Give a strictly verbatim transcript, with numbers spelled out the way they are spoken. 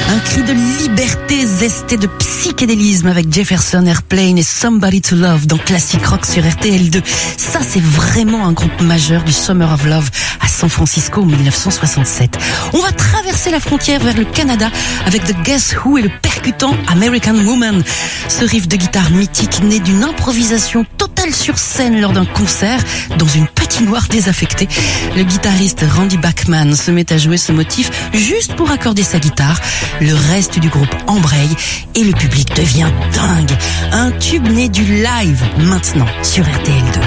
Un cri de liberté zesté de psychédélisme avec Jefferson Airplane et Somebody to Love dans Classic Rock sur R T L deux. Ça, c'est vraiment un groupe majeur du Summer of Love à San Francisco en dix-neuf cent soixante-sept. On va traverser la frontière vers le Canada avec The Guess Who et le percutant American Woman. Ce riff de guitare mythique né d'une improvisation totale sur scène lors d'un concert dans une patinoire désaffectée. Le guitariste Randy Bachman se met à jouer ce motif juste pour accorder sa guitare. Le reste du groupe embraye et le public devient dingue. Un tube né du live maintenant sur R T L deux.